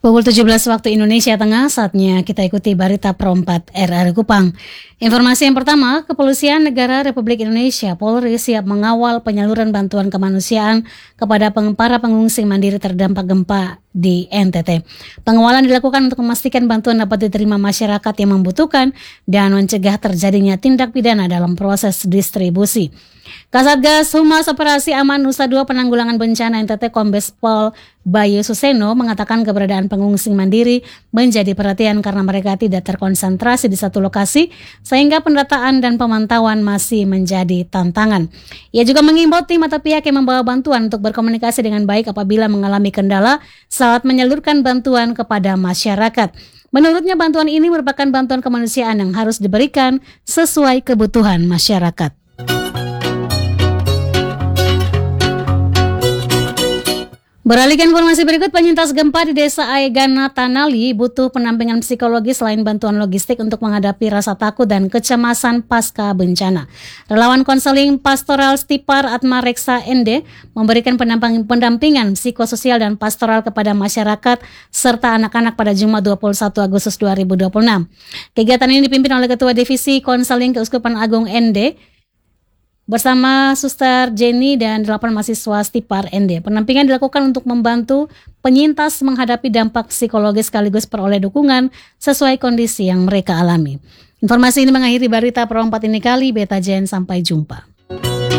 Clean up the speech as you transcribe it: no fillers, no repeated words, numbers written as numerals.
Pukul 17 waktu Indonesia Tengah, saatnya kita ikuti berita Pro 4 RRI Kupang. Informasi yang pertama, Kepolisian Negara Republik Indonesia Polri siap mengawal penyaluran bantuan kemanusiaan kepada para pengungsi mandiri terdampak gempa di NTT. Pengawalan dilakukan untuk memastikan bantuan dapat diterima masyarakat yang membutuhkan dan mencegah terjadinya tindak pidana dalam proses distribusi. Kasatgas Humas Operasi Aman Nusa Dua Penanggulangan Bencana NTT Kombes Pol Bayu Suseno mengatakan keberadaan pengungsi mandiri menjadi perhatian karena mereka tidak terkonsentrasi di satu lokasi sehingga pendataan dan pemantauan masih menjadi tantangan. Ia juga mengimbau tim atau pihak yang membawa bantuan untuk berkomunikasi dengan baik apabila mengalami kendala saat menyalurkan bantuan kepada masyarakat. Menurutnya bantuan ini merupakan bantuan kemanusiaan yang harus diberikan sesuai kebutuhan masyarakat. Beralih ke informasi berikut, penyintas gempa di Desa Aegana Tanali butuh pendampingan psikologis selain bantuan logistik untuk menghadapi rasa takut dan kecemasan pasca bencana. Relawan konseling pastoral Stipar Atma Reksa ND memberikan pendampingan psikososial dan pastoral kepada masyarakat serta anak-anak pada Jumat 21 Agustus 2026. Kegiatan ini dipimpin oleh Ketua Divisi Konseling Keuskupan Agung ND bersama Suster Jenny dan 8 mahasiswa Stipar ND. Pendampingan dilakukan untuk membantu penyintas menghadapi dampak psikologis sekaligus peroleh dukungan sesuai kondisi yang mereka alami. Informasi ini mengakhiri berita Pro 4 ini kali. Beta Jen, sampai jumpa.